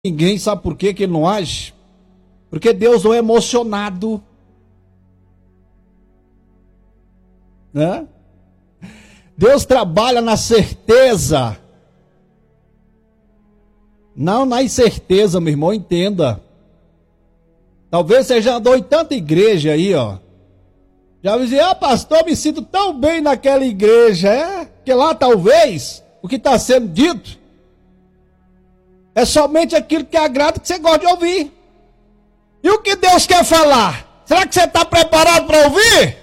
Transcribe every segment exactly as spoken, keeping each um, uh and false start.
ninguém, sabe por quê que ele não age? Porque Deus não é emocionado, né? Deus trabalha na certeza, não na incerteza, meu irmão, entenda. Talvez você já andou em tanta igreja aí, ó. Já dizia, ah, pastor, me sinto tão bem naquela igreja, é? Que lá talvez o que está sendo dito é somente aquilo que agrada, que você gosta de ouvir. E o que Deus quer falar? Será que você está preparado para ouvir?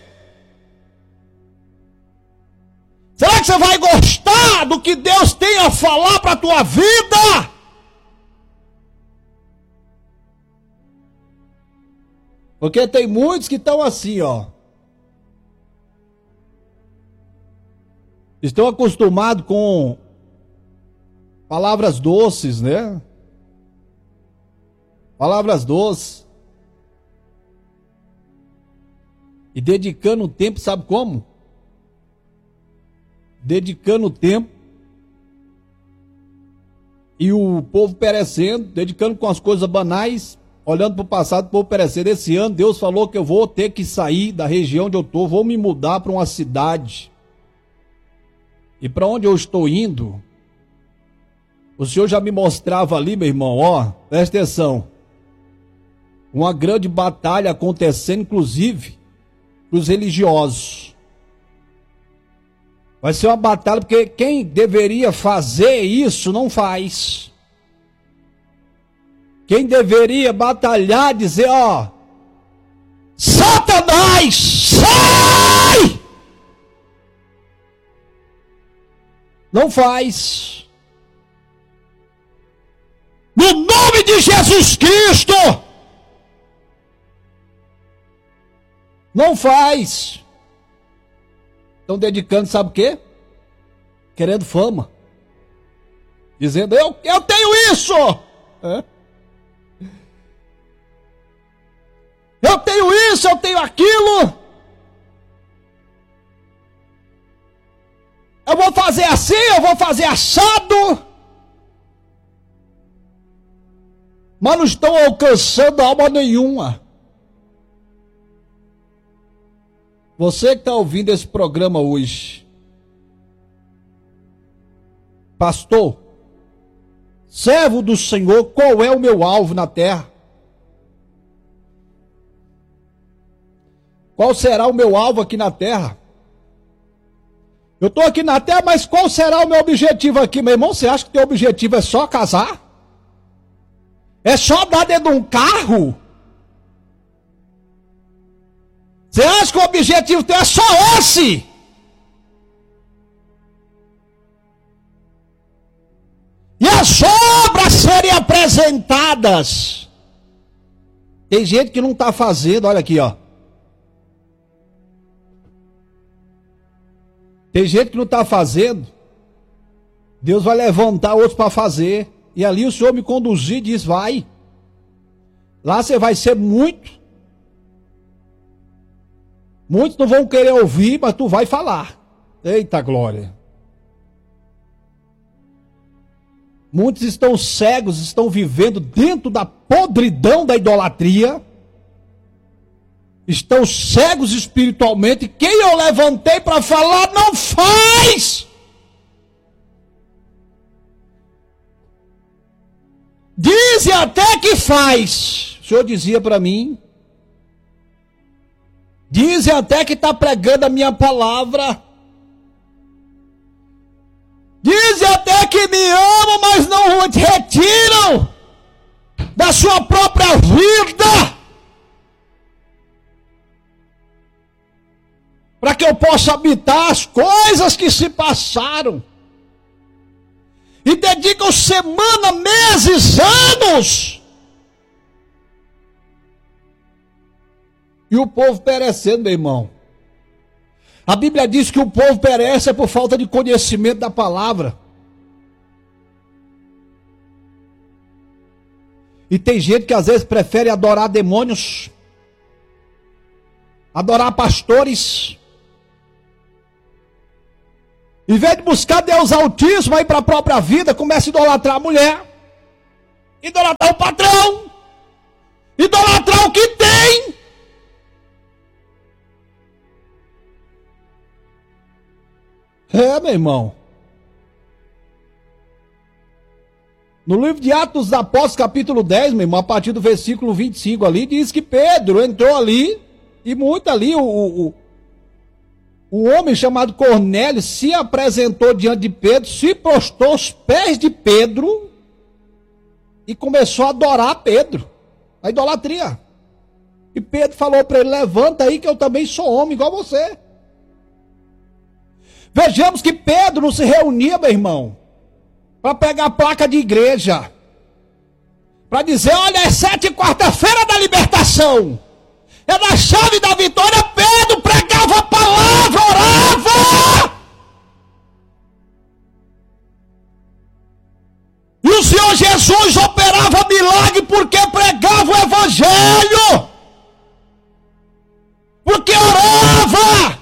Será que você vai gostar do que Deus tem a falar para a tua vida? Porque tem muitos que estão assim, ó. Estão acostumados com palavras doces, né? Palavras doces. E dedicando tempo, sabe como? Dedicando tempo. E o povo perecendo, dedicando com as coisas banais, olhando para o passado, o povo perecendo. Esse ano Deus falou que eu vou ter que sair da região onde eu estou, vou me mudar para uma cidade. E para onde eu estou indo, o Senhor já me mostrava ali, meu irmão, ó, presta atenção. Uma grande batalha acontecendo, inclusive, para os religiosos. Vai ser uma batalha, porque quem deveria fazer isso não faz. Quem deveria batalhar, dizer, ó, Satanás, sai! Não faz. No nome de Jesus Cristo. Não faz. Estão dedicando, sabe o quê? Querendo fama. Dizendo, eu, eu tenho isso. É? Eu tenho isso, eu tenho aquilo. Eu vou fazer assim, eu vou fazer assado. Mas não estão alcançando alma nenhuma. Você que está ouvindo esse programa hoje, pastor, servo do Senhor, qual é o meu alvo na terra? Qual será o meu alvo aqui na terra? Eu estou aqui na terra, mas qual será o meu objetivo aqui, meu irmão? Você acha que o teu objetivo é só casar? É só dar dentro de um carro? Você acha que o objetivo teu é só esse? E as obras serem apresentadas. Tem gente que não está fazendo, olha aqui, ó. Tem gente que não está fazendo. Deus vai levantar outros para fazer. E ali o Senhor me conduzir e diz, vai. Lá você vai ser muito. Muitos não vão querer ouvir, mas tu vai falar. Eita glória. Muitos estão cegos, estão vivendo dentro da podridão da idolatria. Estão cegos espiritualmente. Quem eu levantei para falar não faz. Dizem até que faz. O Senhor dizia para mim. Dizem até que está pregando a minha palavra. Dizem até que me amam, mas não retiram da sua própria vida. Para que eu possa habitar as coisas que se passaram. E dedicam semana, meses, anos. E o povo perecendo, meu irmão. A Bíblia diz que o povo perece por falta de conhecimento da palavra. E tem gente que às vezes prefere adorar demônios, adorar pastores. Em vez de buscar Deus Altíssimo aí para a própria vida, começa a idolatrar a mulher. idolatrar o patrão, idolatrar o que tem. É, meu irmão. No livro de Atos dos Apóstolos, capítulo dez, meu irmão, a partir do versículo vinte e cinco ali, diz que Pedro entrou ali, e muito ali, o, o, o homem chamado Cornélio se apresentou diante de Pedro, se prostrou aos pés de Pedro, e começou a adorar Pedro, a idolatria. E Pedro falou para ele, levanta aí que eu também sou homem, igual você. Vejamos que Pedro não se reunia, meu irmão, para pegar a placa de igreja, para dizer, olha, é sete quarta-feira da libertação, é da chave da vitória. Pedro pregava a palavra, orava, e o Senhor Jesus operava milagre porque pregava o evangelho, porque orava.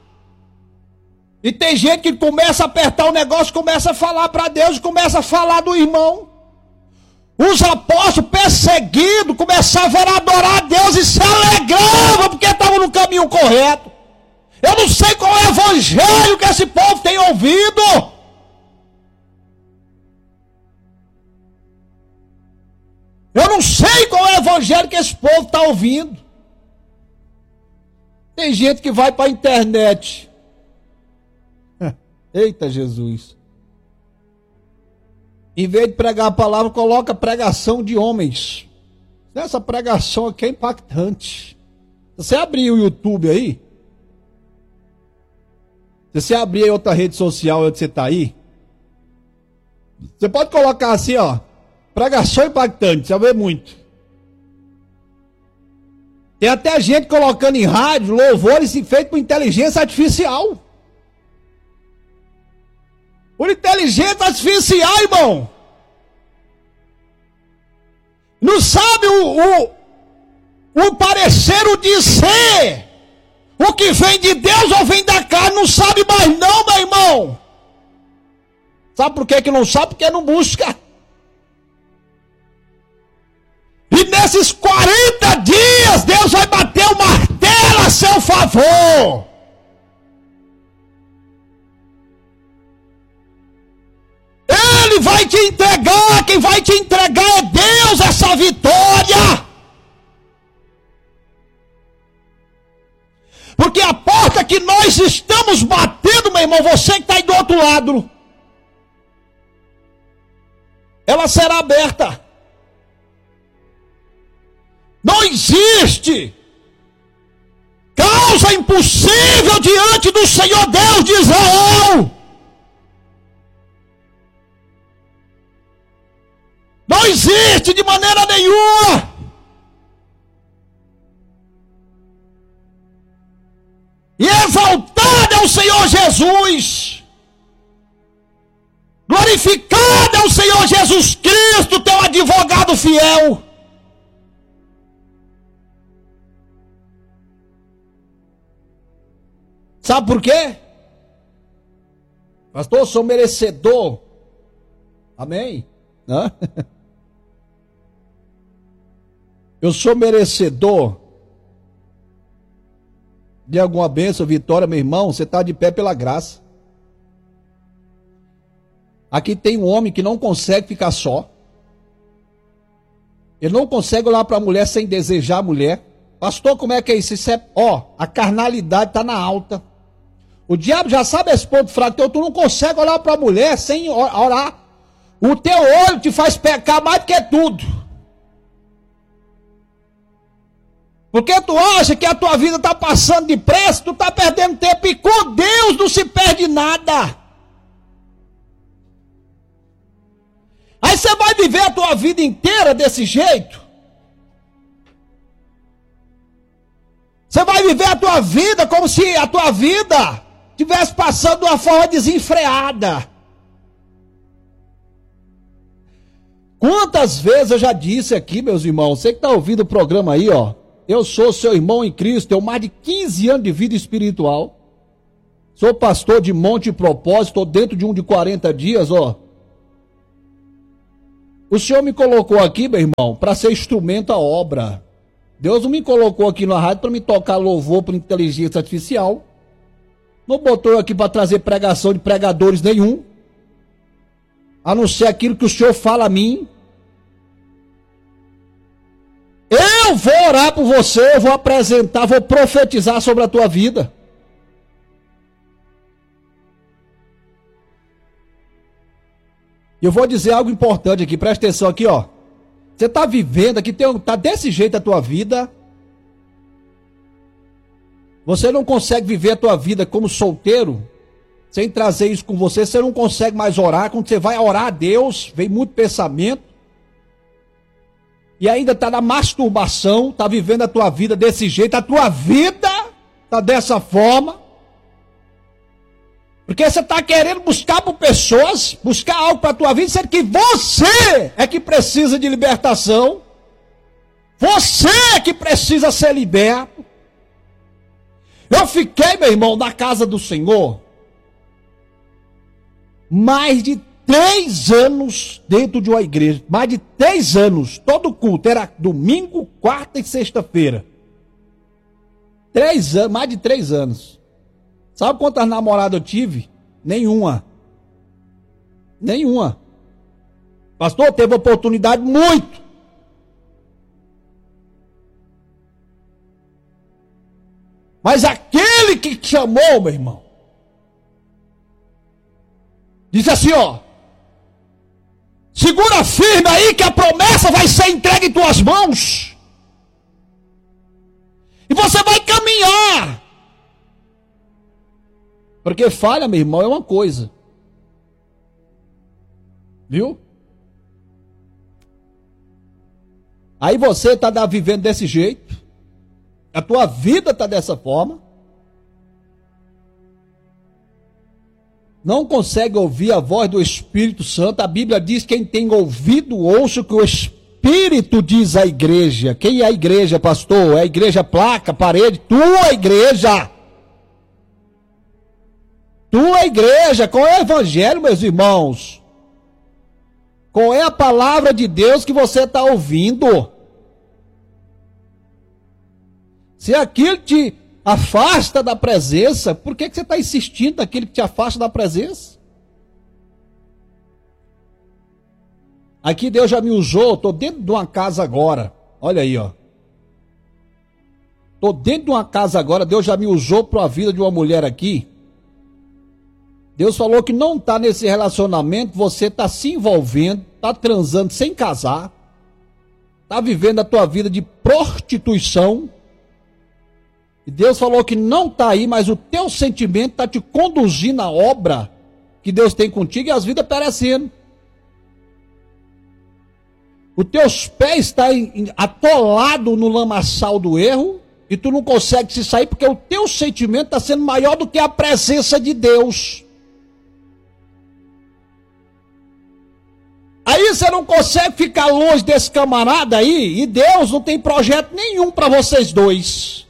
E tem gente que começa a apertar o negócio, começa a falar para Deus, começa a falar do irmão. Os apóstolos perseguidos começavam a adorar a Deus e se alegravam porque estavam no caminho correto. Eu não sei qual é o evangelho que esse povo tem ouvido. Eu não sei qual é o evangelho que esse povo está ouvindo. Tem gente que vai para a internet. Eita Jesus. Em vez de pregar a palavra, coloca pregação de homens. Essa pregação aqui é impactante. Se você abrir o YouTube aí, se você abrir aí outra rede social onde você está aí, você pode colocar assim, ó, pregação impactante, você vai ver muito. Tem até gente colocando em rádio louvores feitos por inteligência artificial. Por inteligência artificial, irmão. Não sabe o, o, o parecer, o dizer. O que vem de Deus ou vem da carne. Não sabe mais não, meu irmão. Sabe por que que não sabe? Porque não busca. E nesses quarenta dias, Deus vai bater o martelo a seu favor. Ele vai te entregar, quem vai te entregar é Deus, essa vitória. Porque a porta que nós estamos batendo, meu irmão, você que está aí do outro lado, ela será aberta. Não existe causa impossível diante do Senhor Deus de Israel. Não existe de maneira nenhuma. E exaltado é o Senhor Jesus. Glorificado é o Senhor Jesus Cristo, teu advogado fiel. Sabe por quê? Pastor, eu sou merecedor. Amém? Hã? Eu sou merecedor de alguma bênção, vitória, meu irmão. Você está de pé pela graça. Aqui tem um homem que não consegue ficar só. Ele não consegue olhar para a mulher sem desejar a mulher. Pastor, como é que é isso? Isso é, ó, a carnalidade está na alta. O diabo já sabe esse ponto fraco. Então tu não consegue olhar para a mulher sem orar. O teu olho te faz pecar mais do que tudo. Porque tu acha que a tua vida está passando depressa, tu está perdendo tempo. E com Deus não se perde nada. Aí você vai viver a tua vida inteira desse jeito? Você vai viver a tua vida como se a tua vida estivesse passando de uma forma desenfreada. Quantas vezes eu já disse aqui, meus irmãos, você que está ouvindo o programa aí, ó, eu sou seu irmão em Cristo, tenho mais de quinze anos de vida espiritual, sou pastor de Monte Propósito, estou dentro de um de quarenta dias, ó. O Senhor me colocou aqui, meu irmão, para ser instrumento à obra. Deus não me colocou aqui na rádio para me tocar louvor por inteligência artificial. Não botou eu aqui para trazer pregação de pregadores nenhum. A não ser aquilo que o Senhor fala a mim. Eu vou orar por você, eu vou apresentar, vou profetizar sobre a tua vida. E eu vou dizer algo importante aqui, presta atenção aqui, ó. Você está vivendo aqui, está desse jeito a tua vida. Você não consegue viver a tua vida como solteiro, sem trazer isso com você. Você não consegue mais orar. Quando você vai orar a Deus, vem muito pensamento. E ainda está na masturbação, está vivendo a tua vida desse jeito. A tua vida está dessa forma. Porque você está querendo buscar por pessoas, buscar algo para a tua vida, sendo que você é que precisa de libertação. Você é que precisa ser liberto. Eu fiquei, meu irmão, na casa do Senhor mais de três anos dentro de uma igreja. Mais de três anos. Todo culto era domingo, quarta e sexta-feira. Três anos, mais de três anos. Sabe quantas namoradas eu tive? Nenhuma. Nenhuma. Pastor, teve oportunidade muito. Mas aquele que te chamou, meu irmão, disse assim, ó, segura firme aí que a promessa vai ser entregue em tuas mãos. E você vai caminhar. Porque falha, meu irmão, é uma coisa. Viu? Aí você está vivendo desse jeito. A tua vida está dessa forma. Não consegue ouvir a voz do Espírito Santo. A Bíblia diz: quem tem ouvido, ouça o que o Espírito diz à igreja. Quem é a igreja, pastor? É a igreja placa, parede? Tua igreja. Tua igreja. Qual é o evangelho, meus irmãos? Qual é a palavra de Deus que você está ouvindo? Se aquilo te afasta da presença, por que, que você está insistindo naquilo que te afasta da presença? Aqui Deus já me usou, estou dentro de uma casa agora. Olha aí, ó. Estou dentro de uma casa agora, Deus já me usou para a vida de uma mulher aqui. Deus falou que não está nesse relacionamento, você está se envolvendo, está transando sem casar, está vivendo a tua vida de prostituição. E Deus falou que não está aí, mas o teu sentimento está te conduzindo à obra que Deus tem contigo e as vidas perecendo. Os teus pés estão atolados no lamaçal do erro e tu não consegue se sair porque o teu sentimento está sendo maior do que a presença de Deus. Aí você não consegue ficar longe desse camarada aí e Deus não tem projeto nenhum para vocês dois.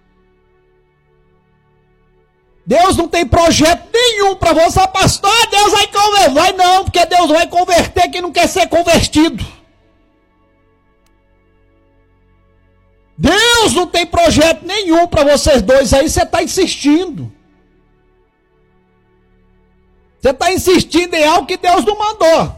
Deus não tem projeto nenhum para você, pastor. Deus vai converter. Vai não, porque Deus vai converter quem não quer ser convertido. Deus não tem projeto nenhum para vocês dois aí, você está insistindo. Você está insistindo em algo que Deus não mandou.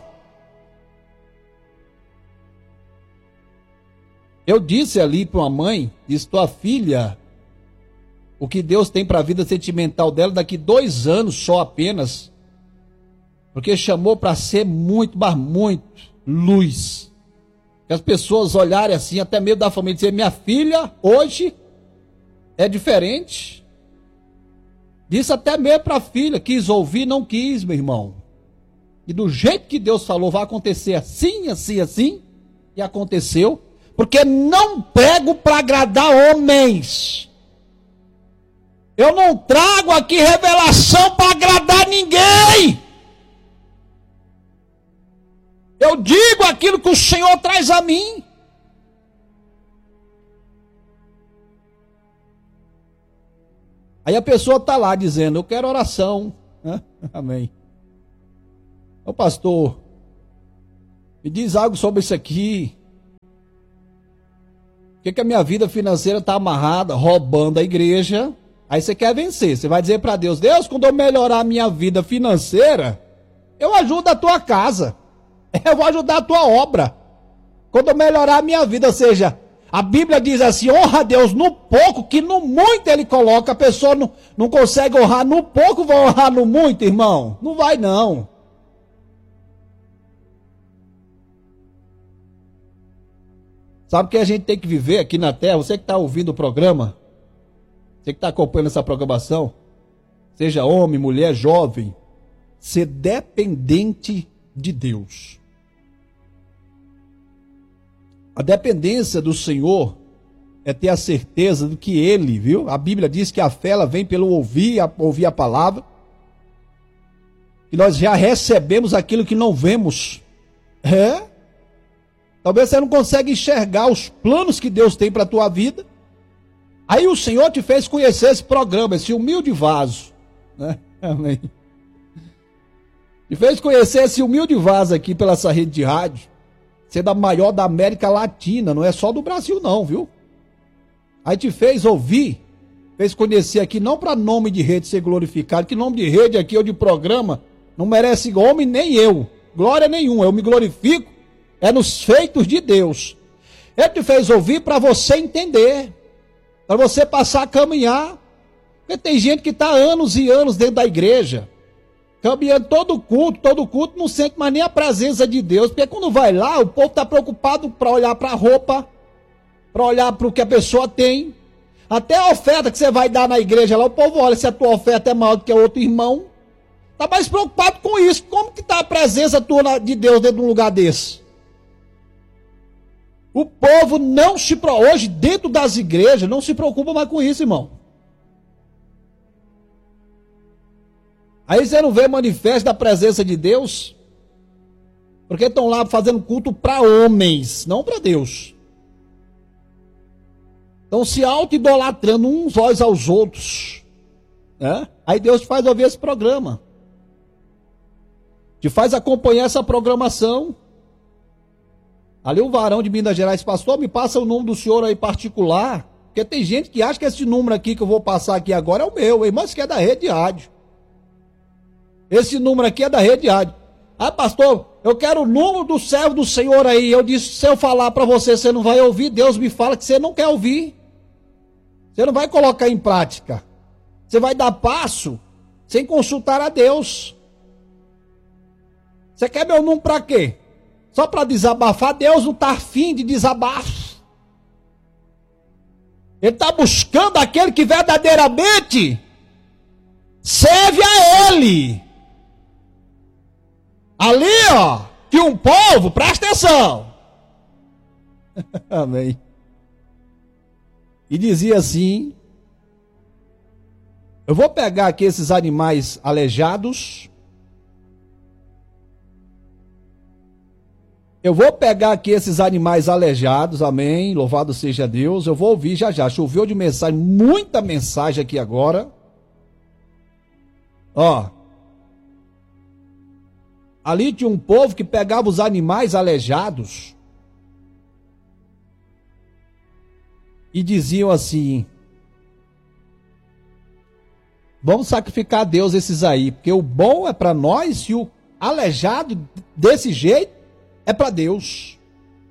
Eu disse ali para uma mãe, disse, tua filha, o que Deus tem para a vida sentimental dela daqui dois anos só apenas, porque chamou para ser muito, mas muito luz. Que as pessoas olharem assim, até mesmo da família, dizer, minha filha hoje é diferente. Disse até mesmo para a filha, quis ouvir, não quis, meu irmão. E do jeito que Deus falou, vai acontecer assim, assim, assim, e aconteceu. Porque não prego para agradar homens. Eu não trago aqui revelação para agradar ninguém. Eu digo aquilo que o Senhor traz a mim. Aí a pessoa está lá dizendo, eu quero oração. Amém. Ô pastor, Me diz algo sobre isso aqui. Por que, que a minha vida financeira está amarrada, roubando a igreja? Aí você quer vencer. Você vai dizer para Deus: Deus, quando eu melhorar a minha vida financeira, eu ajudo a tua casa. Eu vou ajudar a tua obra. Quando eu melhorar a minha vida, ou seja, a Bíblia diz assim: honra a Deus no pouco, que no muito Ele coloca. A pessoa não, não consegue honrar no pouco, vai honrar no muito, irmão? Não vai não. Sabe o que a gente tem que viver aqui na terra? Você que está ouvindo o programa, você que está acompanhando essa programação, seja homem, mulher, jovem, ser dependente de Deus. A dependência do Senhor é ter a certeza do que Ele, viu? A Bíblia diz que a fé ela vem pelo ouvir a, ouvir a palavra. E nós já recebemos aquilo que não vemos. É? Talvez você não consiga enxergar os planos que Deus tem para a tua vida. Aí o Senhor te fez conhecer esse programa, esse humilde vaso. Né? Amém. Te fez conhecer esse humilde vaso aqui pela essa rede de rádio. Ser da maior da América Latina, não é só do Brasil não, viu? Aí te fez ouvir, fez conhecer aqui, não para nome de rede ser glorificado, que nome de rede aqui ou de programa não merece homem nem eu, glória nenhuma, eu me glorifico, é nos feitos de Deus. Ele te fez ouvir para você entender, para você passar a caminhar, porque tem gente que está anos e anos dentro da igreja, caminhando todo culto, todo culto, não sente mais nem a presença de Deus, porque quando vai lá, o povo está preocupado para olhar para a roupa, para olhar para o que a pessoa tem, até a oferta que você vai dar na igreja lá, o povo olha se a tua oferta é maior do que o outro irmão, está mais preocupado com isso. Como que está a presença tua de Deus dentro de um lugar desse? O povo não se, hoje dentro das igrejas, não se preocupa mais com isso, irmão. Aí você não vê manifesto da presença de Deus? Porque estão lá fazendo culto para homens, não para Deus. Estão se auto-idolatrando uns olhos aos outros. Né? Aí Deus te faz ouvir esse programa. Te faz acompanhar essa programação. Ali o varão de Minas Gerais, pastor, me passa o número do senhor aí particular. Porque tem gente que acha que esse número aqui que eu vou passar aqui agora é o meu. Irmão, isso que é da rede de rádio. Esse número aqui é da rede de rádio. Ah, pastor, eu quero o número do servo do Senhor aí. Eu disse, se eu falar para você, você não vai ouvir. Deus me fala que você não quer ouvir. Você não vai colocar em prática. Você vai dar passo sem consultar a Deus. Você quer meu número para quê? Só para desabafar? Deus não está afim de desabafo. Ele está buscando aquele que verdadeiramente serve a Ele. Ali, ó, que um povo, presta atenção. Amém. E dizia assim: eu vou pegar aqui esses animais aleijados. Eu vou pegar aqui esses animais aleijados, amém, louvado seja Deus. Eu vou ouvir já já, choveu de mensagem, muita mensagem aqui agora. Ó. Ali tinha um povo que pegava os animais aleijados e diziam assim: vamos sacrificar a Deus esses aí, porque o bom é para nós e o aleijado desse jeito é para Deus.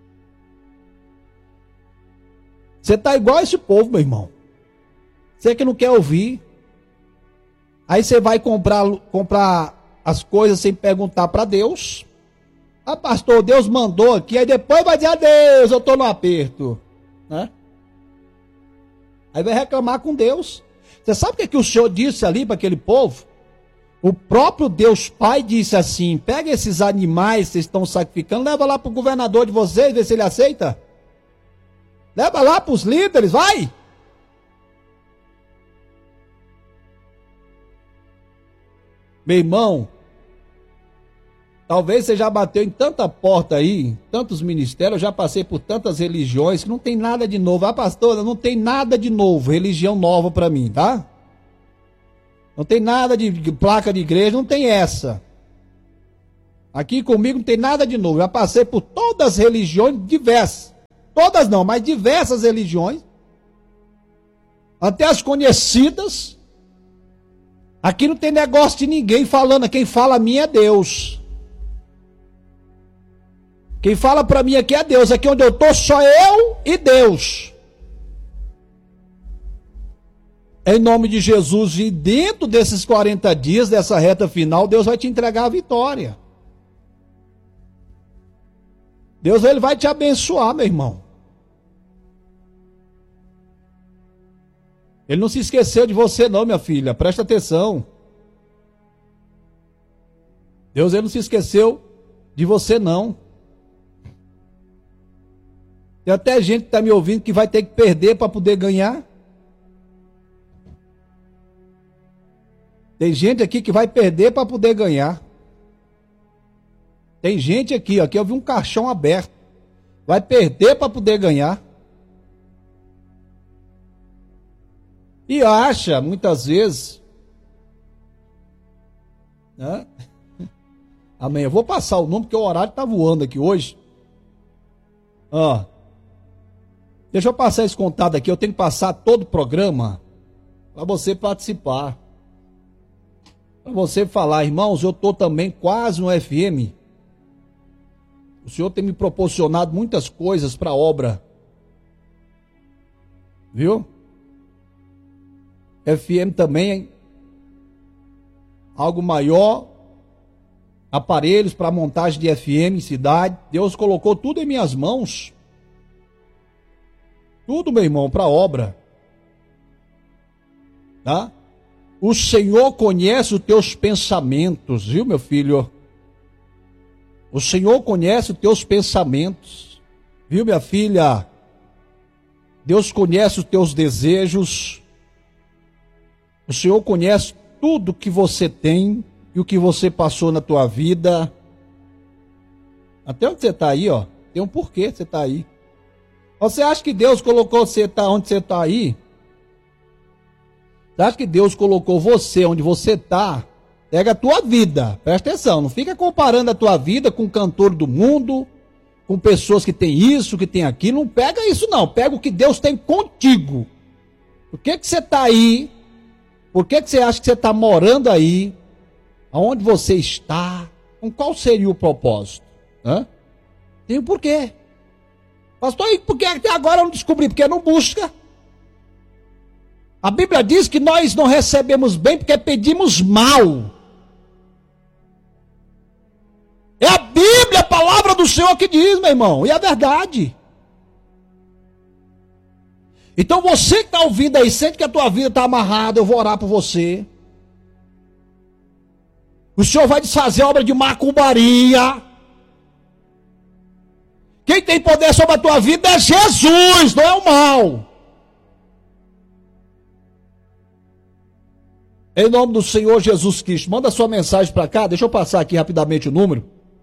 Você está igual a esse povo, meu irmão. Você que não quer ouvir. Aí você vai comprar, comprar as coisas sem perguntar para Deus. Ah, pastor, Deus mandou aqui. Aí depois vai dizer: Deus, eu estou no aperto. Né? Aí vai reclamar com Deus. Você sabe o que, é que o Senhor disse ali para aquele povo? O próprio Deus Pai disse assim: pega esses animais que vocês estão sacrificando, leva lá para o governador de vocês, vê se ele aceita. Leva lá para os líderes, vai. Meu irmão, talvez você já bateu em tanta porta aí, tantos ministérios, eu já passei por tantas religiões que não tem nada de novo. Ah, pastora, não tem nada de novo, religião nova para mim, tá? Não tem nada de placa de igreja, não tem essa. Aqui comigo não tem nada de novo. Já passei por todas as religiões diversas. Todas não, mas diversas religiões. Até as conhecidas. Aqui não tem negócio de ninguém falando. Quem fala a mim é Deus. Quem fala para mim aqui é Deus. Aqui onde eu estou, só eu e Deus. Em nome de Jesus, e dentro desses quarenta dias, dessa reta final, Deus vai te entregar a vitória. Deus, ele vai te abençoar, meu irmão. Ele não se esqueceu de você não, minha filha. Presta atenção. Deus, ele não se esqueceu de você não. Tem até gente que está me ouvindo que vai ter que perder para poder ganhar. Tem gente aqui que vai perder para poder ganhar. Tem gente aqui, ó, que eu vi um caixão aberto. Vai perder para poder ganhar. E acha, muitas vezes, né? Amém. Eu vou passar o número, porque o horário está voando aqui hoje. Ó. Deixa eu passar esse contato aqui. Eu tenho que passar todo o programa para você participar. Para você falar, irmãos, eu estou também quase no F M. O Senhor tem me proporcionado muitas coisas para a obra. Viu? F M também, algo maior, aparelhos para montagem de F M em cidade. Deus colocou tudo em minhas mãos. Tudo, meu irmão, para a obra. Tá? O Senhor conhece os teus pensamentos, viu, meu filho? O Senhor conhece os teus pensamentos, viu, minha filha? Deus conhece os teus desejos. O Senhor conhece tudo que você tem e o que você passou na tua vida. Até onde você está aí, ó, tem um porquê você está aí. Você acha que Deus colocou você tá onde você está aí? Você acha que Deus colocou você onde você está? Pega a tua vida, presta atenção, não fica comparando a tua vida com o cantor do mundo, com pessoas que tem isso, que tem aquilo, não pega isso não, pega o que Deus tem contigo. Por que que você está aí? Por que que você acha que você está morando aí? Aonde você está? Com qual seria o propósito? Hã? Tem um porquê. Pastor, e por que até agora eu não descobri? Porque não busca. A Bíblia diz que nós não recebemos bem porque pedimos mal. É a Bíblia, a palavra do Senhor que diz, meu irmão. E é verdade. Então você que está ouvindo aí, sente que a tua vida está amarrada, eu vou orar por você. O Senhor vai desfazer a obra de macumbaria. Quem tem poder sobre a tua vida é Jesus, não é o mal. Em nome do Senhor Jesus Cristo, manda sua mensagem para cá, deixa eu passar aqui rapidamente o número.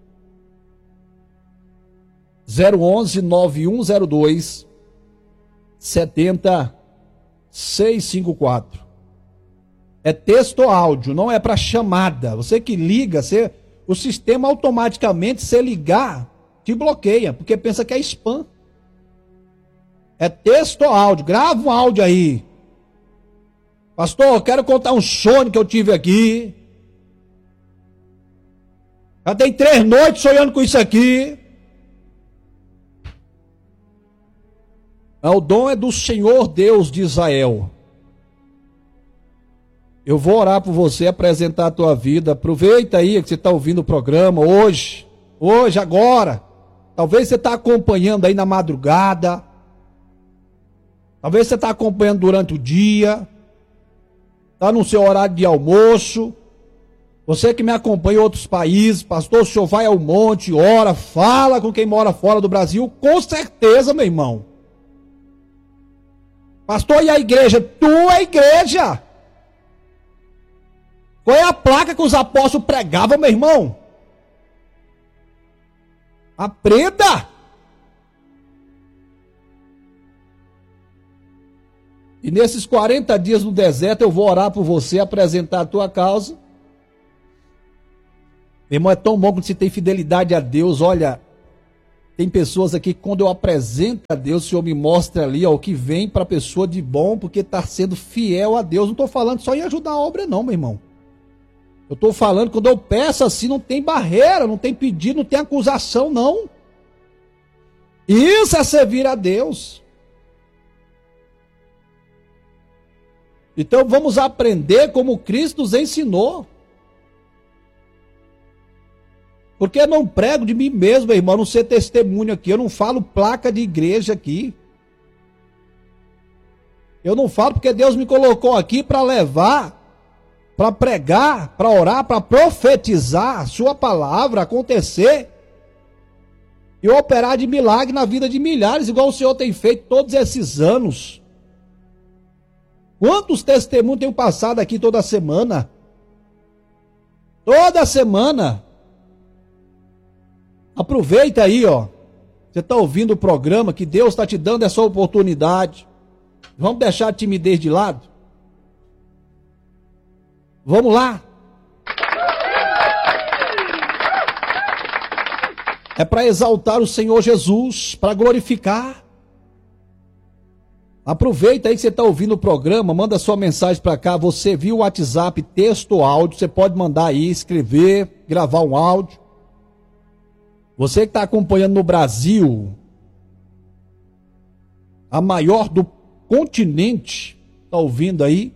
zero onze, nove um zero dois, sete zero seis cinco quatro. É texto ou áudio, não é para chamada. Você que liga, você, o sistema automaticamente, se ligar, te bloqueia, porque pensa que é spam. É texto ou áudio, grava um áudio aí. Pastor, eu quero contar um sonho que eu tive aqui. Já tem três noites sonhando com isso aqui. O dom é do Senhor Deus de Israel. Eu vou orar por você, apresentar a tua vida. Aproveita aí que você está ouvindo o programa hoje. Hoje, agora. Talvez você está acompanhando aí na madrugada. Talvez você está acompanhando durante o dia. Está no seu horário de almoço. Você que me acompanha em outros países. Pastor, o senhor vai ao monte, ora, fala com quem mora fora do Brasil. Com certeza, meu irmão. Pastor, e a igreja? Tu é a igreja. Qual é a placa que os apóstolos pregavam, meu irmão? Aprenda. E nesses quarenta dias no deserto eu vou orar por você, apresentar a tua causa. Meu irmão, é tão bom quando se tem fidelidade a Deus. Olha, tem pessoas aqui que quando eu apresento a Deus, o Senhor me mostra ali, ó, o que vem para a pessoa de bom, porque está sendo fiel a Deus. Não estou falando só em ajudar a obra não, meu irmão. Eu estou falando, quando eu peço assim, não tem barreira, não tem pedido, não tem acusação, não. Isso é servir a Deus. Então vamos aprender como Cristo nos ensinou. Porque eu não prego de mim mesmo, meu irmão, não ser testemunho aqui. Eu não falo placa de igreja aqui. Eu não falo porque Deus me colocou aqui para levar, para pregar, para orar, para profetizar a sua palavra acontecer e operar de milagre na vida de milhares, igual o Senhor tem feito todos esses anos. Quantos testemunhos tenho passado aqui toda semana? Toda semana. Aproveita aí, ó. Você está ouvindo o programa, que Deus está te dando essa oportunidade. Vamos deixar a timidez de lado? Vamos lá. É para exaltar o Senhor Jesus, para glorificar. Aproveita aí que você está ouvindo o programa, manda sua mensagem para cá. Você viu o WhatsApp, texto ou áudio, você pode mandar aí, escrever, gravar um áudio. Você que está acompanhando no Brasil, a maior do continente, está ouvindo aí?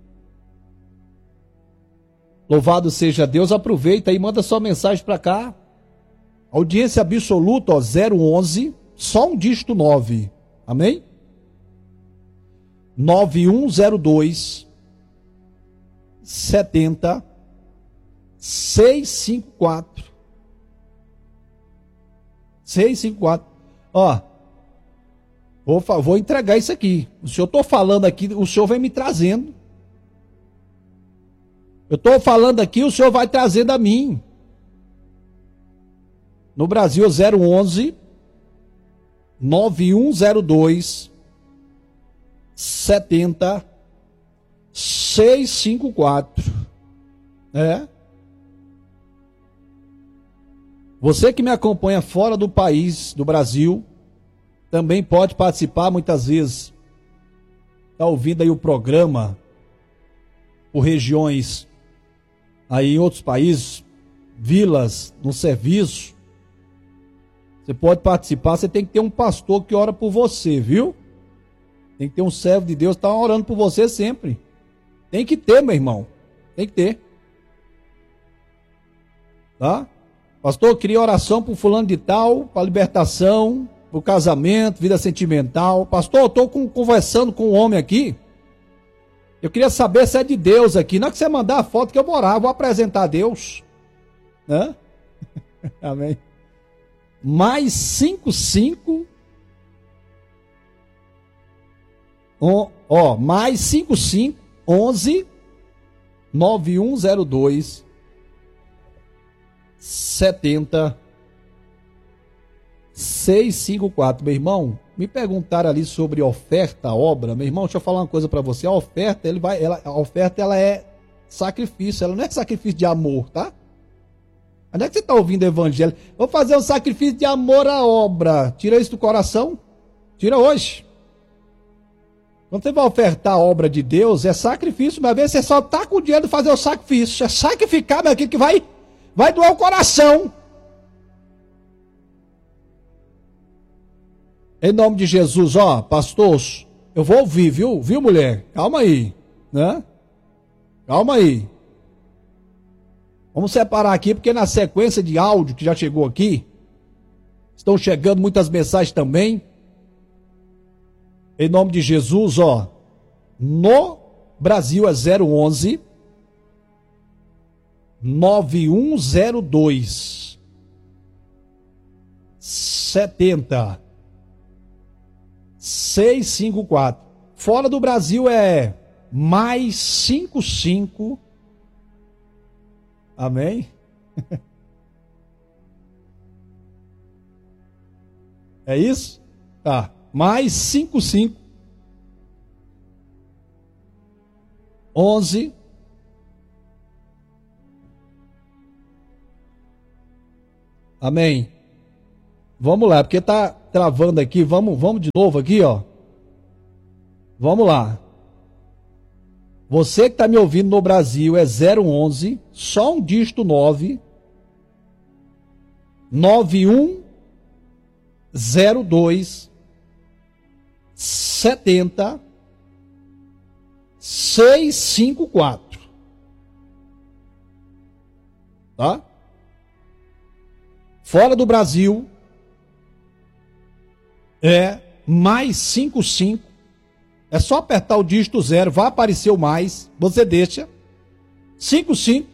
Louvado seja Deus, aproveita aí, manda sua mensagem para cá. Audiência absoluta, ó, zero onze, só um dígito nove, amém? nove um zero dois, setenta, seiscentos e cinquenta e quatro. seiscentos e cinquenta e quatro. Ó, vou, vou entregar isso aqui. O senhor estou falando aqui, o senhor vem me trazendo. Eu estou falando aqui, o senhor vai trazendo a mim. No Brasil, zero onze, nove um zero dois, setenta, seiscentos e cinquenta e quatro. É. Você que me acompanha fora do país, do Brasil, também pode participar muitas vezes. Está ouvindo aí o programa por regiões aí em outros países, vilas, no serviço. Você pode participar, você tem que ter um pastor que ora por você, viu? Tem que ter um servo de Deus que está orando por você sempre. Tem que ter, meu irmão. Tem que ter. Tá? Pastor, eu queria oração por fulano de tal, para libertação, para o casamento, vida sentimental. Pastor, eu estou conversando com um homem aqui. Eu queria saber se é de Deus aqui. Não é que você mandar a foto que eu vou orar, eu vou apresentar a Deus. Né? Amém. Mais cinco cinco. Ó, ó, mais cinco cinco, onze, nove um zero dois, setenta, seiscentos e cinquenta e quatro. Meu irmão, me perguntaram ali sobre oferta, obra. Meu irmão, deixa eu falar uma coisa para você. A oferta, ele vai, ela, a oferta, ela é sacrifício. Ela não é sacrifício de amor, tá? Onde é que você está ouvindo o evangelho? Vou fazer um sacrifício de amor à obra. Tira isso do coração. Tira hoje. Quando você vai ofertar a obra de Deus, é sacrifício. Mas às vezes você só está com o dinheiro de fazer o sacrifício. É sacrificar, meu, aquilo que vai, vai doer o coração. Em nome de Jesus, ó, pastor, eu vou ouvir, viu? Viu, mulher? Calma aí, né? Calma aí. Vamos separar aqui, porque na sequência de áudio que já chegou aqui, estão chegando muitas mensagens também. Em nome de Jesus, ó, no Brasil é zero onze, nove um zero dois, setenta, seiscentos e cinquenta e quatro. Fora do Brasil é mais cinquenta e cinco. Amém? É isso? Tá. Mais cinquenta e cinco. onze. Amém. Vamos lá, porque tá travando aqui. Vamos, vamos de novo aqui, ó. Vamos lá. Você que está me ouvindo no Brasil é zero onze, só um dígito nove, nove um zero dois, setenta, seiscentos e cinquenta e quatro. Tá? Fora do Brasil é mais cinquenta e cinco. É só apertar o dígito zero, vai aparecer o mais, você deixa, cinquenta e cinco,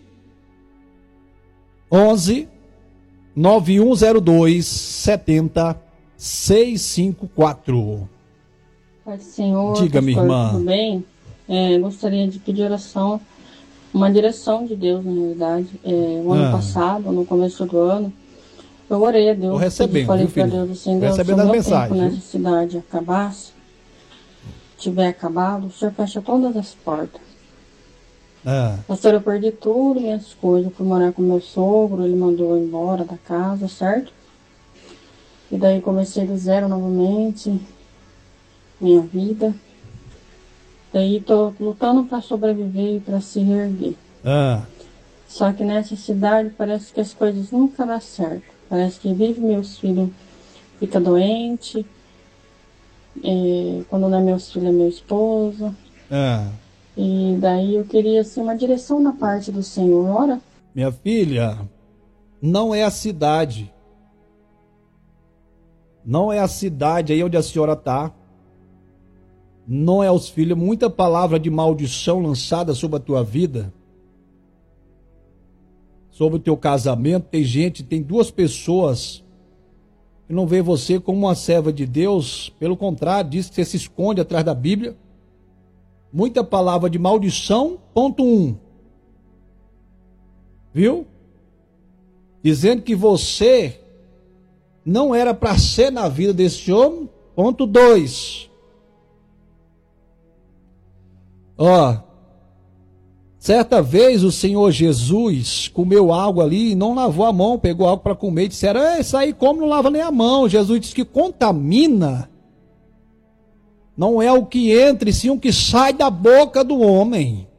onze, nove um zero dois, setenta, seiscentos e cinquenta e quatro. Pai do Senhor, diga, minha irmã. Tudo bem? É, gostaria de pedir oração, uma direção de Deus, na realidade. É, o ano ah. passado, no começo do ano, eu orei a Deus. Tô recebendo, falei viu, filho? Deus, assim, Deus, recebendo as mensagens. Se nessa cidade acabasse, tiver acabado, o Senhor fecha todas as portas. Ah. Pastor, eu perdi tudo, minhas coisas. Eu fui morar com meu sogro, ele mandou eu embora da casa, certo? E daí comecei do zero novamente, minha vida. Daí tô lutando para sobreviver e para se reerguer. Ah. Só que nessa cidade parece que as coisas nunca dão certo. Parece que vive meus filhos, fica doente. É, quando não é meus filhos, é meu esposo. Ah. E daí eu queria assim, uma direção na parte do Senhor. Ora. Minha filha, não é a cidade. Não é a cidade aí onde a senhora está. Não é os filhos. Muita palavra de maldição lançada sobre a tua vida. Sobre o teu casamento. Tem gente, tem duas pessoas que não vê você como uma serva de Deus. Pelo contrário, diz que você se esconde atrás da Bíblia. Muita palavra de maldição, ponto um. Viu? Dizendo que você não era para ser na vida desse homem, ponto dois. Ó, certa vez o Senhor Jesus comeu algo ali e não lavou a mão, pegou algo para comer e disseram, é, isso aí como não lava nem a mão. Jesus disse que contamina. Não é o que entra, e sim o que sai da boca do homem.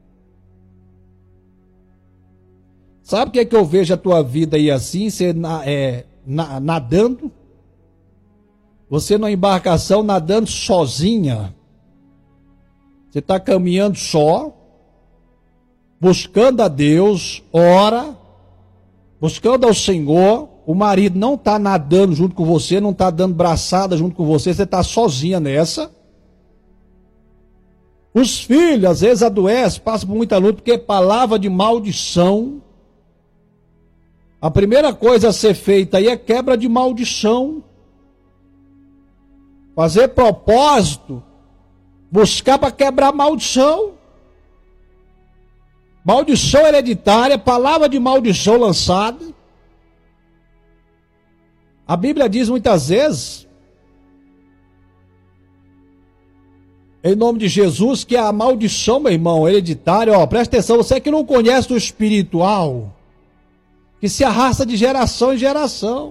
Sabe o que é que eu vejo a tua vida aí assim, você é, na, nadando? Você na embarcação nadando sozinha. Você está caminhando só, buscando a Deus, ora, buscando ao Senhor. O marido não está nadando junto com você, não está dando braçada junto com você, você está sozinha nessa. Os filhos, às vezes, adoecem, passam por muita luta, porque palavra de maldição. A primeira coisa a ser feita aí é quebra de maldição. Fazer propósito, buscar para quebrar maldição. Maldição hereditária, palavra de maldição lançada. A Bíblia diz muitas vezes, em nome de Jesus, que a maldição, meu irmão, hereditária, ó, presta atenção, você que não conhece o espiritual, que se arrasta de geração em geração.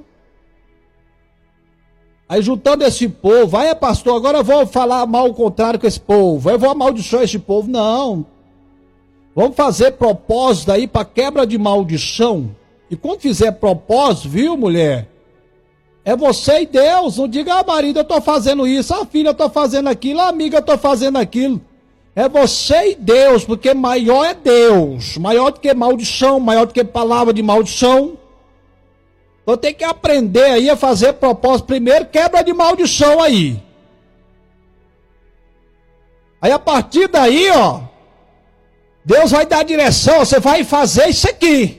Aí juntando esse povo, vai, é pastor, agora eu vou falar mal o contrário com esse povo, eu vou amaldiçoar esse povo. Não. Vamos fazer propósito aí para quebra de maldição. E quando fizer propósito, viu, mulher? É você e Deus. Não diga, ah, marido, eu estou fazendo isso, ah, filha, eu estou fazendo aquilo, ah, amiga, eu estou fazendo aquilo. É você e Deus, porque maior é Deus. Maior do que maldição, maior do que palavra de maldição. Então tem que aprender aí a fazer propósito. Primeiro, quebra de maldição aí. Aí a partir daí, ó, Deus vai dar a direção, você vai fazer isso aqui.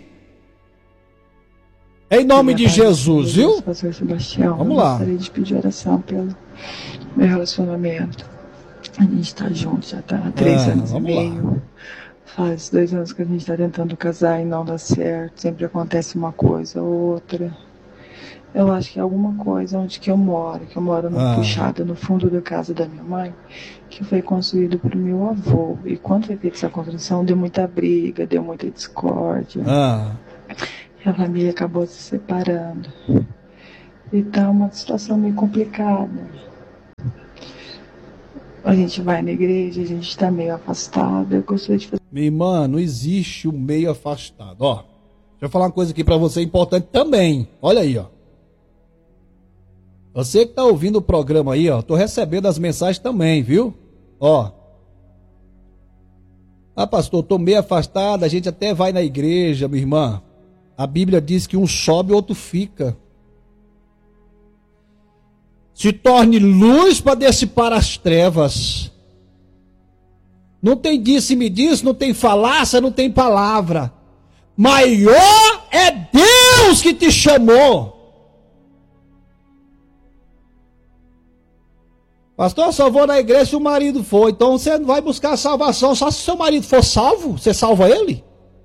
Em nome de Jesus, viu? Pastor Sebastião, vamos lá. Eu gostaria de pedir oração pelo meu relacionamento. A gente está junto, já está há três ah, anos e meio. Lá. Faz dois anos que a gente está tentando casar e não dá certo. Sempre acontece uma coisa ou outra. Eu acho que é alguma coisa onde que eu moro, que eu moro numa ah. puxada no fundo da casa da minha mãe, que foi construído por meu avô. E quando foi feita essa construção, deu muita briga, deu muita discórdia. Ah. A família acabou se separando. E tá uma situação meio complicada. A gente vai na igreja, a gente está meio afastado. Eu gostaria de fazer... Minha irmã, não existe o meio afastado. Ó, deixa eu falar uma coisa aqui para você importante também. Olha aí, ó. Você que tá ouvindo o programa aí, ó, tô recebendo as mensagens também, viu? Ó. Ah, pastor, tô meio afastado, a gente até vai na igreja, minha irmã. A Bíblia diz que um sobe e o outro fica. Se torne luz para dissipar as trevas. Não tem disse-me disso, não tem falácia, não tem palavra. Maior é Deus que te chamou. Pastor, eu só vou na igreja se o marido for. Então você não vai buscar a salvação só se seu marido for salvo. Você salva ele?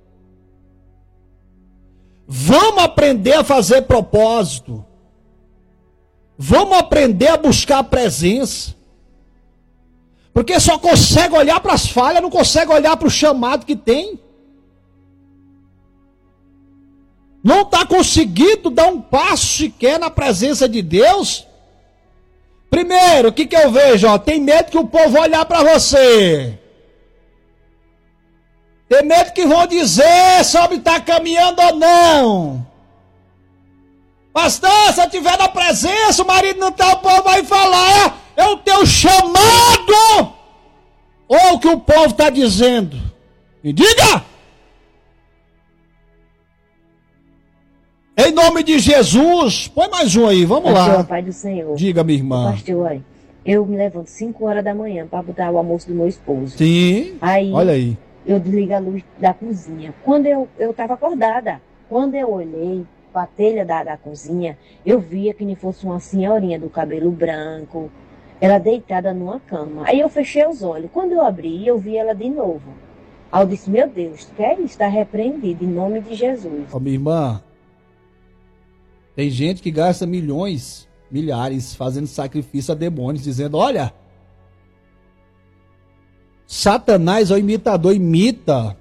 Vamos aprender a fazer propósito. Vamos aprender a buscar a presença. Porque só consegue olhar para as falhas, não consegue olhar para o chamado que tem. Não está conseguindo dar um passo sequer na presença de Deus. Primeiro, o que, que eu vejo? Ó, tem medo que o povo olhar para você. Tem medo que vão dizer sobre estar caminhando ou não. Pastor, se eu estiver na presença, o marido não está, o povo vai falar, é, é o teu chamado. Ou o que o povo está dizendo. Me diga. Em nome de Jesus, põe mais um aí, vamos Pastor, lá. Pai do Senhor. Diga, minha irmã. Pastor, eu me levanto cinco horas da manhã para botar o almoço do meu esposo. Sim, aí, olha aí. Eu desligo a luz da cozinha. Quando eu estava acordada, quando eu olhei para a telha da, da cozinha, eu via que nem fosse uma senhorinha do cabelo branco, ela deitada numa cama. Aí eu fechei os olhos. Quando eu abri, eu vi ela de novo. Aí eu disse, meu Deus, tu quer estar repreendido em nome de Jesus. Ó, minha irmã, tem gente que gasta milhões, milhares, fazendo sacrifício a demônios, dizendo, olha, Satanás, o imitador, imita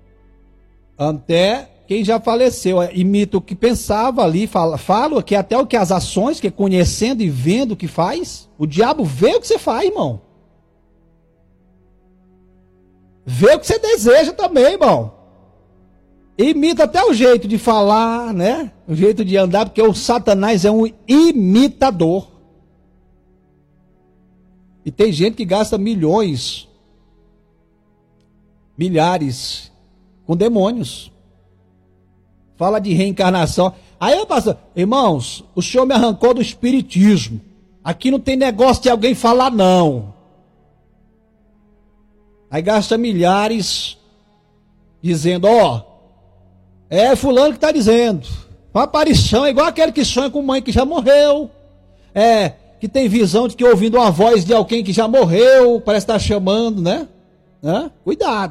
até quem já faleceu, imita o que pensava ali, fala, fala que até o que as ações, que conhecendo e vendo o que faz, o diabo vê o que você faz, irmão. Vê o que você deseja também, irmão. Imita até o jeito de falar, né? O jeito de andar, porque o Satanás é um imitador. E tem gente que gasta milhões, milhares, com demônios. Fala de reencarnação. Aí eu passo, irmãos, o senhor me arrancou do espiritismo. Aqui não tem negócio de alguém falar não. Aí gasta milhares, dizendo, ó, oh, é fulano que está dizendo. Uma aparição é igual aquele que sonha com mãe que já morreu. É, que tem visão de que ouvindo uma voz de alguém que já morreu, parece estar chamando, né? Né? Cuidado.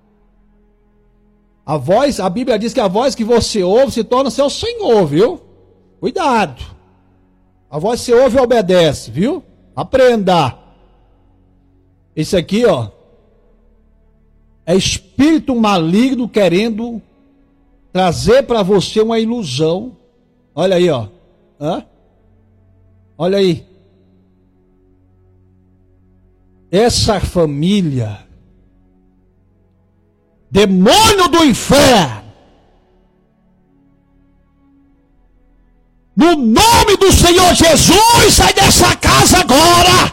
A voz, a Bíblia diz que a voz que você ouve se torna seu Senhor, viu? Cuidado. A voz que você ouve e obedece, viu? Aprenda. Esse aqui, ó, é espírito maligno querendo trazer para você uma ilusão. Olha aí, ó. Hã? Olha aí. Essa família, demônio do inferno, no nome do Senhor Jesus, sai dessa casa agora.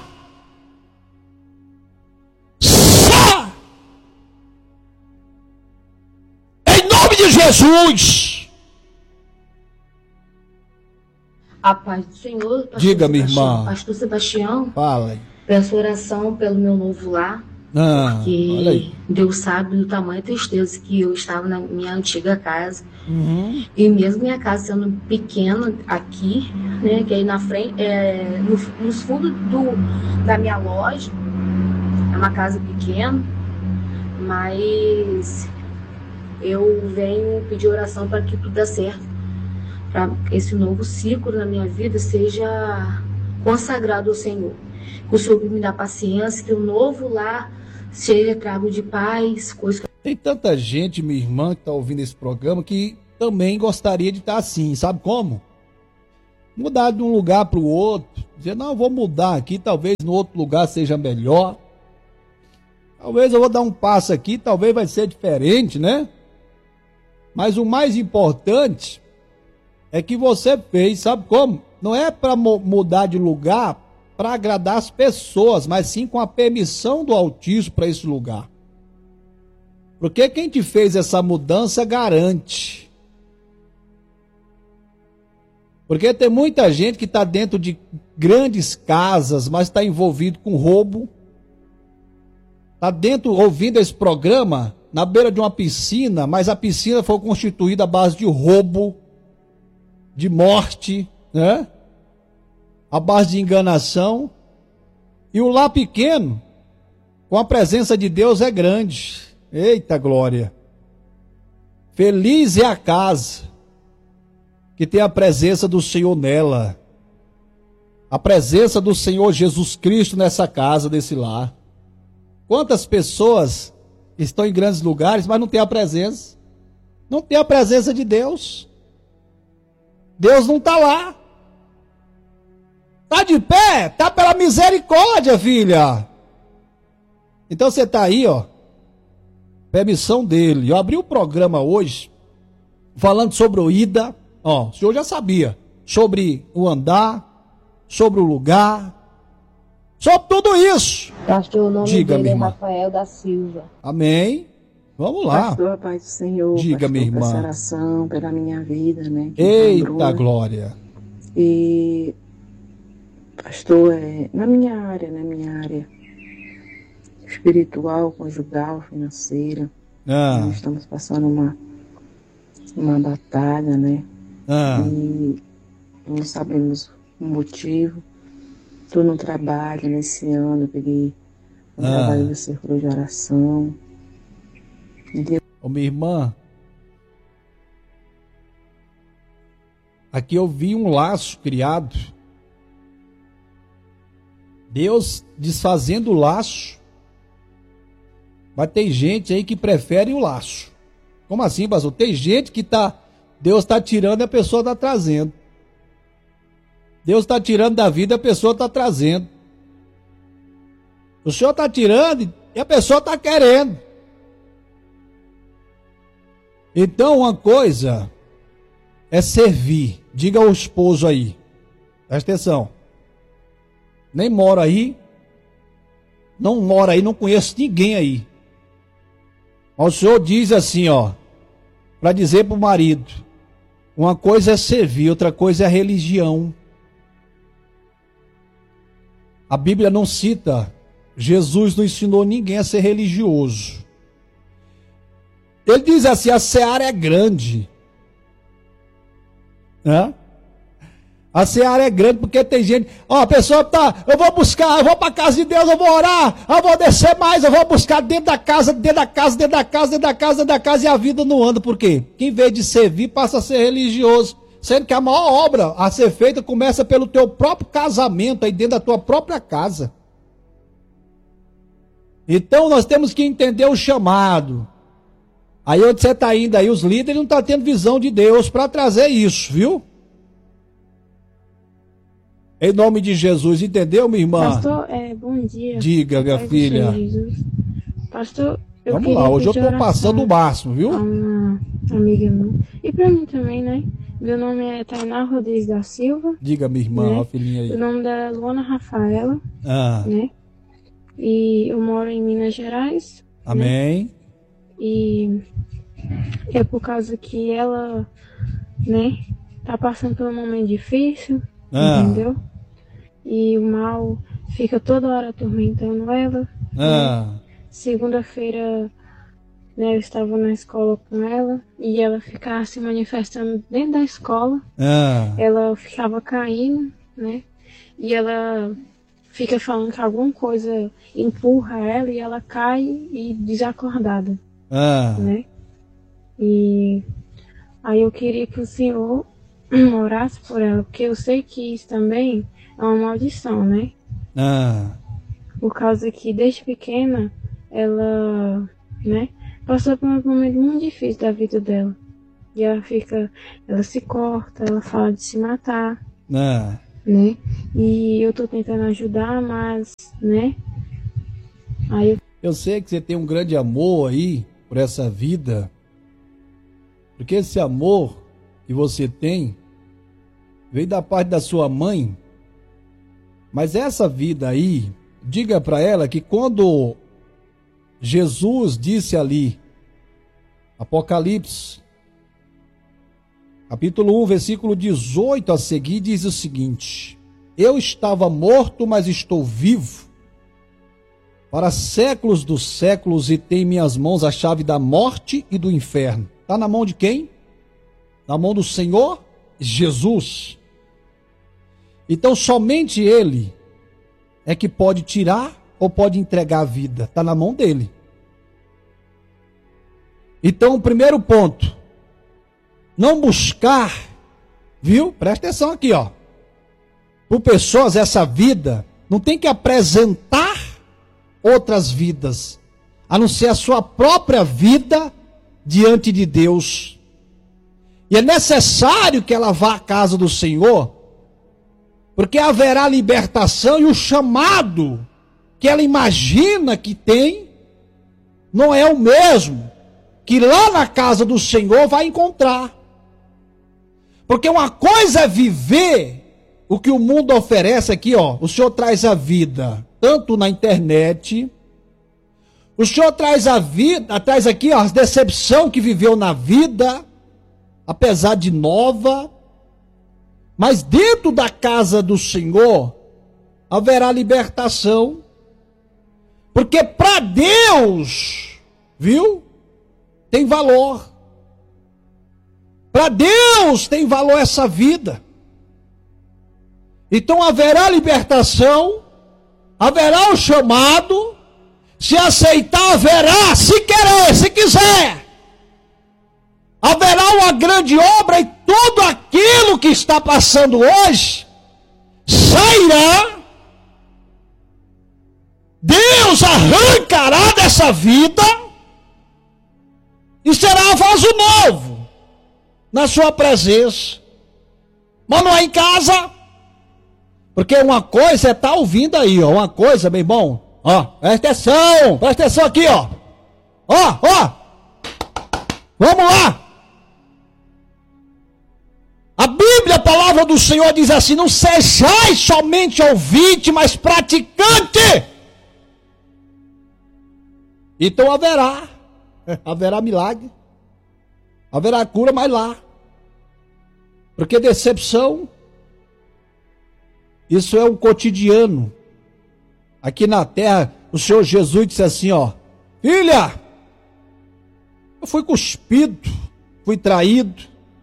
Sai! Em nome de Jesus. A paz do Senhor, pastor Diga, minha Sebastião, irmã. Pastor Sebastião, Fala. peço oração pelo meu novo lar, Ah, olha porque aí. Deus sabe do tamanho da tristeza que eu estava na minha antiga casa. Uhum. E mesmo minha casa sendo pequena aqui, né, que aí na frente, é, no, nos fundos do, da minha loja, é uma casa pequena, mas eu venho pedir oração para que tudo dê certo, para que esse novo ciclo na minha vida seja consagrado ao Senhor. Que o Senhor me dá paciência, que o novo lar seja trago de paz, coisa que... Tem tanta gente, minha irmã, que está ouvindo esse programa, que também gostaria de estar assim, sabe como? Mudar de um lugar para o outro, dizer, não, eu vou mudar aqui, talvez no outro lugar seja melhor. Talvez eu vou dar um passo aqui, talvez vai ser diferente, né? Mas o mais importante é que você fez, sabe como? Não é para mudar de lugar para agradar as pessoas, mas sim com a permissão do Altíssimo para esse lugar. Porque quem te fez essa mudança garante. Porque tem muita gente que está dentro de grandes casas, mas está envolvido com roubo. Está dentro, ouvindo esse programa, na beira de uma piscina, mas a piscina foi constituída à base de roubo, de morte, né? À base de enganação. E o lá pequeno, com a presença de Deus, é grande. Eita glória! Feliz é a casa que tem a presença do Senhor nela. A presença do Senhor Jesus Cristo nessa casa, desse lar. Quantas pessoas estão em grandes lugares, mas não tem a presença? Não tem a presença de Deus. Deus não está lá. Está de pé? Está pela misericórdia, filha. Então você está aí, ó. Permissão dele. Eu abri o programa hoje falando sobre o ida. Ó, o senhor já sabia. Sobre o andar, sobre o lugar, sobre tudo isso. Pastor, o nome Diga, dele é irmã. Rafael da Silva. Amém. Vamos lá. Pastor, a paz do Senhor. Diga, pastor, minha irmã. peço oração pela minha vida, né? que Eita lembrou, glória. E, pastor, é, na minha área, na minha área espiritual, conjugal, financeira, Ah, nós estamos passando uma, uma batalha, né? ah, E não sabemos o motivo. Estou no trabalho nesse ano, eu peguei o Ah. trabalho do círculo de oração. E Deus ô minha irmã. Aqui eu vi um laço criado. Deus desfazendo o laço. Mas tem gente aí que prefere o laço. Como assim, pastor? Tem gente que tá, Deus está tirando e a pessoa está trazendo. Deus está tirando da vida e a pessoa está trazendo. O Senhor está tirando e a pessoa está querendo. Então uma coisa é servir. Diga ao esposo aí. Presta atenção. Nem mora aí. Não mora aí, não conheço ninguém aí. Mas o Senhor diz assim, ó, para dizer para o marido, uma coisa é servir, outra coisa é a religião. A Bíblia não cita, Jesus não ensinou ninguém a ser religioso. Ele diz assim, a seara é grande. Né? A seara é grande porque tem gente, ó, a pessoa tá, eu vou buscar, eu vou para a casa de Deus, eu vou orar, eu vou descer mais, eu vou buscar dentro da casa, dentro da casa, dentro da casa, dentro da casa, dentro da casa, e a vida não anda. Por quê? Que em vez de servir, passa a ser religioso. Sendo que a maior obra a ser feita começa pelo teu próprio casamento, aí dentro da tua própria casa. Então nós temos que entender o chamado. Aí onde você está indo aí, os líderes não estão tendo visão de Deus para trazer isso, viu? Em nome de Jesus, entendeu, minha irmã? Pastor, é, bom dia. Diga, minha Pai do filha. Senhor Jesus. Pastor, eu Vamos queria lá, hoje eu pedir estou passando o oração máximo, a viu? uma amiga minha. E para mim também, né? Meu nome é Tainá Rodrigues da Silva. Diga, minha irmã, Né? ó, filhinha O aí. nome dela é Luana Rafaela, Ah, né? E eu moro em Minas Gerais. amém. E é por causa que ela, né, tá passando por um momento difícil, Ah. entendeu? E o mal fica toda hora atormentando ela. Ah, Segunda-feira, né, eu estava na escola com ela e ela ficava se manifestando dentro da escola. ah, Ela ficava caindo, né? E ela fica falando que alguma coisa empurra ela e ela cai e desacordada, ah. né? E aí eu queria que o senhor orasse por ela, porque eu sei que isso também é uma maldição, né? Ah, Por causa que desde pequena ela, né, passou por um momento muito difícil da vida dela. E ela fica, ela se corta, ela fala de se matar, Ah. né? E eu tô tentando ajudar, mas, né? Aí eu... eu sei que você tem um grande amor aí por essa vida, porque esse amor que você tem veio da parte da sua mãe, mas essa vida aí, diga para ela que quando Jesus disse ali, Apocalipse, capítulo um, versículo dezoito a seguir, diz o seguinte: eu estava morto, mas estou vivo para séculos dos séculos, e tenho em minhas mãos a chave da morte e do inferno. Está na mão de quem? Na mão do Senhor Jesus. Então somente Ele é que pode tirar ou pode entregar a vida. Está na mão dele. Então o primeiro ponto, não buscar, viu? Presta atenção aqui, ó. Por pessoas, essa vida não tem que apresentar outras vidas, a não ser a sua própria vida diante de Deus. E é necessário que ela vá à casa do Senhor, porque haverá libertação, e o chamado que ela imagina que tem não é o mesmo que lá na casa do Senhor vai encontrar. Porque uma coisa é viver o que o mundo oferece aqui, ó. O Senhor traz a vida, tanto na internet. O Senhor traz a vida, traz aqui, ó, a decepção que viveu na vida, apesar de nova. Mas dentro da casa do Senhor haverá libertação. Porque para Deus, viu? Tem valor. Para Deus tem valor essa vida. Então haverá libertação, haverá o chamado, se aceitar haverá, se querer, se quiser. Haverá uma grande obra, e tudo aquilo que está passando hoje sairá. Deus arrancará dessa vida e será vaso novo na sua presença. Mas não é em casa. Porque uma coisa é estar ouvindo aí, ó. Uma coisa, meu irmão. Ó, presta atenção. Presta atenção aqui, ó. Ó, ó. Vamos lá. A Bíblia, a palavra do Senhor diz assim: não sejais somente ouvinte, mas praticante. Então haverá. Haverá milagre. Haverá cura, mas lá. Porque decepção, isso é um cotidiano. Aqui na terra, o Senhor Jesus disse assim, ó: filha, eu fui cuspido, fui traído.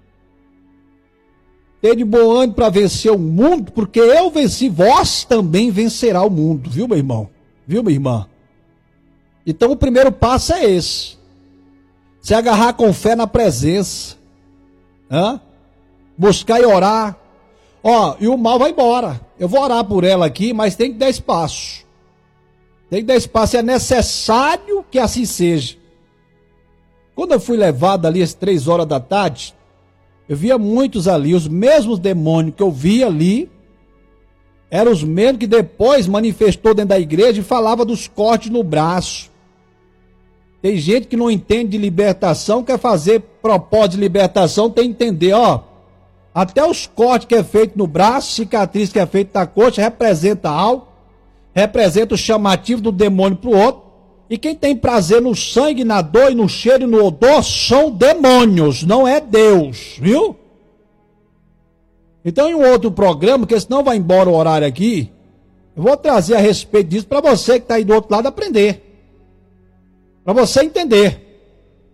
Tenha de bom ânimo para vencer o mundo, porque eu venci, vós também vencerá o mundo. Viu, meu irmão? Viu, minha irmã? Então o primeiro passo é esse. Se agarrar com fé na presença. Hã? Buscar e orar. Ó, e o mal vai embora. Eu vou orar por ela aqui, mas tem que dar espaço. Tem que dar espaço. É necessário que assim seja. Quando eu fui levado ali às três horas da tarde, eu via muitos ali, os mesmos demônios que eu via ali, eram os mesmos que depois manifestou dentro da igreja e falava dos cortes no braço. Tem gente que não entende de libertação, quer fazer propósito de libertação, tem que entender, ó. Até os cortes que é feito no braço, cicatriz que é feito na coxa, representa algo, representa o chamativo do demônio para o outro. E quem tem prazer no sangue, na dor e no cheiro e no odor são demônios, não é Deus, viu? Então em um outro programa, que senão vai embora o horário aqui, eu vou trazer a respeito disso para você que está aí do outro lado aprender. Para você entender.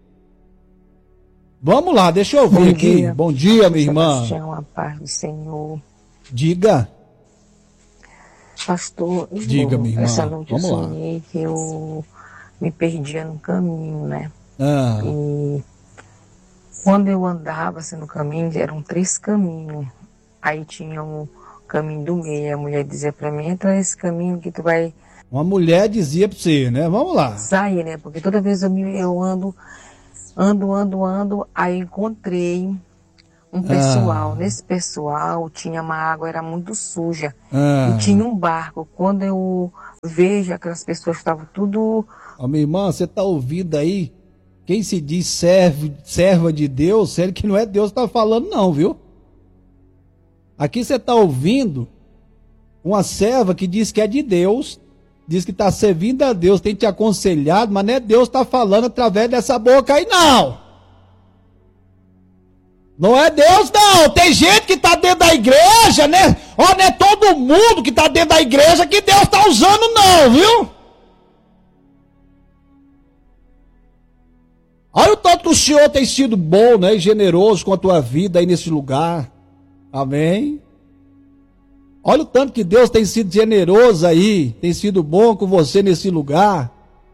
Vamos lá, deixa eu ver aqui. Dia. Bom dia, minha irmã. Sebastião, a paz do Senhor. Diga. Pastor, Diga, eu, minha irmã. essa noite Vamos eu sonhei lá. Que eu me perdia no caminho, né? Ah. E quando eu andava assim, no caminho, eram três caminhos. Aí tinha um caminho do meio. A mulher dizia para mim: entra nesse caminho que tu vai... Uma mulher dizia para você, né? Vamos lá. Sair, né? Porque toda vez eu, me, eu ando Ando, ando, ando, aí encontrei um pessoal. Ah. Nesse pessoal tinha uma água, era muito suja. Ah. E tinha um barco. Quando eu vejo aquelas pessoas estavam tudo... Ó, minha irmã, você tá ouvindo aí? Quem se diz servo, serva de Deus, sério que não é Deus que tá falando não, viu? Aqui você tá ouvindo uma serva que diz que é de Deus, diz que tá servindo a Deus, tem te aconselhado, mas não é Deus que tá falando através dessa boca aí não. Não é Deus não, tem gente que tá dentro da igreja, né? Ó, não é todo mundo que tá dentro da igreja que Deus tá usando não, viu? Olha o tanto que o Senhor tem sido bom, né, e generoso com a tua vida aí nesse lugar, amém? Olha o tanto que Deus tem sido generoso aí, tem sido bom com você nesse lugar.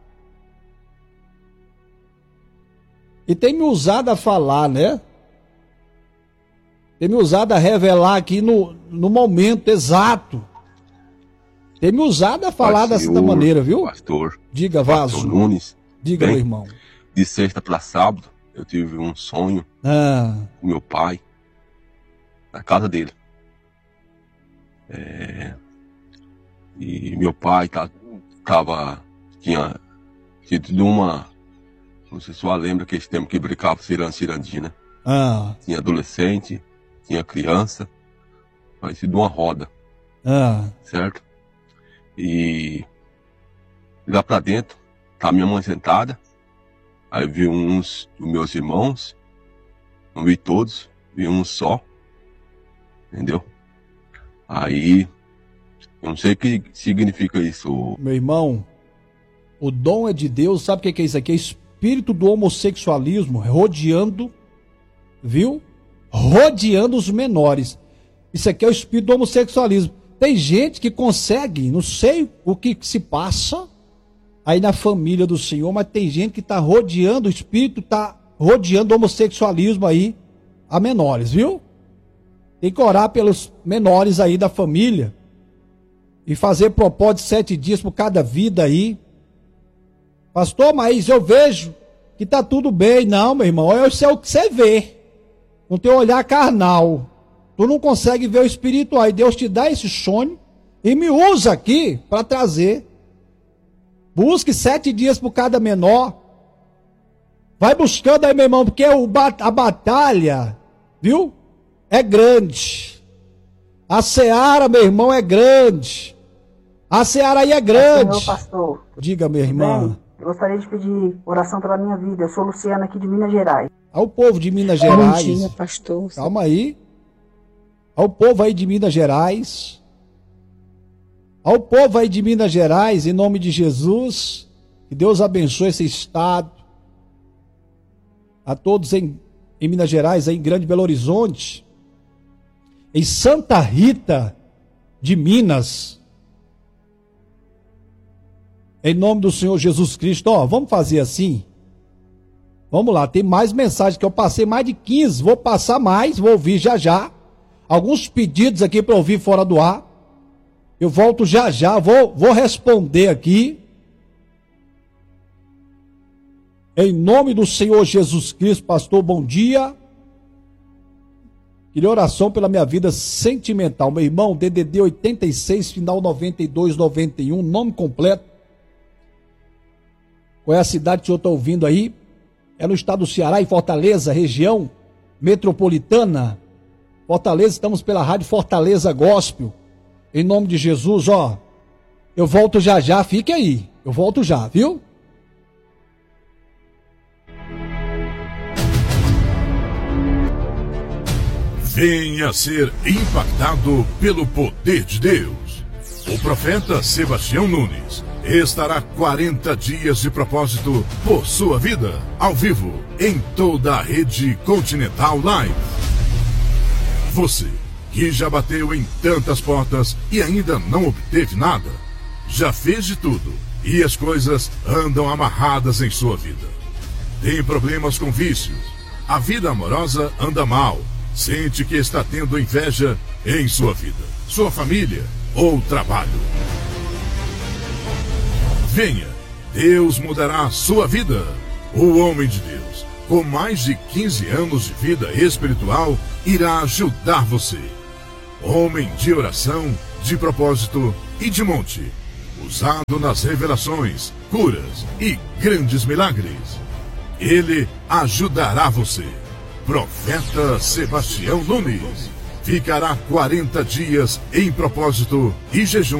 E tem me usado a falar, né? Tem me usado a revelar aqui no, no momento exato. Tem me usado a falar dessa maneira, viu? Pastor, diga, Vaso. Pastor Nunes. Diga, bem, meu irmão. De sexta para sábado, eu tive um sonho ah. com meu pai, na casa dele. É, e meu pai tá, tava, tinha tido uma, não sei se você lembra que esse tempo que brincava ciranda, cirandinha, né? Ah. Tinha adolescente, tinha criança, parecido uma roda, ah. certo? E lá pra dentro, tá minha mãe sentada, aí vi uns dos meus irmãos, não vi todos, vi um só, entendeu? Aí, eu não sei o que significa isso. Meu irmão, o dom é de Deus, sabe o que é isso aqui? É espírito do homossexualismo rodeando, viu? Rodeando os menores. Isso aqui é o espírito do homossexualismo. Tem gente que consegue, não sei o que se passa aí na família do Senhor, mas tem gente que está rodeando, o espírito está rodeando o homossexualismo aí a menores, viu? Tem que orar pelos menores aí da família e fazer propósito de sete dias por cada vida aí. Pastor, mas eu vejo que está tudo bem. Não, meu irmão, eu sei o que você vê. Com teu olhar carnal. Tu não consegue ver o espiritual. Aí Deus te dá esse sonho e me usa aqui para trazer. Busque sete dias por cada menor. Vai buscando aí, meu irmão, porque o, a batalha, viu? É grande. A seara, meu irmão, é grande. A seara aí é grande. Senhor pastor. Diga, minha irmã. Bem, eu gostaria de pedir oração pela minha vida. Eu sou Luciana aqui de Minas Gerais. Ao povo de Minas Gerais. Bom dia, pastor. Calma aí. Ao povo aí de Minas Gerais. Ao povo aí de Minas Gerais, em nome de Jesus. Que Deus abençoe esse estado. A todos em, em Minas Gerais, aí em Grande Belo Horizonte. Em Santa Rita de Minas, em nome do Senhor Jesus Cristo, ó, vamos fazer assim, vamos lá, tem mais mensagens que eu passei, mais de quinze, vou passar mais, vou ouvir já já, alguns pedidos aqui para ouvir fora do ar, eu volto já já, vou, vou responder aqui, em nome do Senhor Jesus Cristo. Pastor, bom dia. Queria oração pela minha vida sentimental. Meu irmão, D D D oitenta e seis, final noventa e dois, noventa e um, nome completo. Qual é a cidade que o senhor está ouvindo aí? É no estado do Ceará, em Fortaleza, região metropolitana. Fortaleza, estamos pela rádio Fortaleza Gospel. Em nome de Jesus, ó. Eu volto já já, fique aí. Eu volto já, viu? Venha ser impactado pelo poder de Deus. O profeta Sebastião Nunes estará quarenta dias de propósito por sua vida, ao vivo, em toda a rede Continental Live. Você que já bateu em tantas portas e ainda não obteve nada, já fez de tudo e as coisas andam amarradas em sua vida. Tem problemas com vícios, a vida amorosa anda mal. Sente que está tendo inveja em sua vida, sua família ou trabalho. Venha, Deus mudará a sua vida. O homem de Deus, com mais de quinze anos de vida espiritual, irá ajudar você. Homem de oração, de propósito e de monte, usado nas revelações, curas e grandes milagres. Ele ajudará você. Profeta Sebastião Nunes ficará quarenta dias em propósito e jejum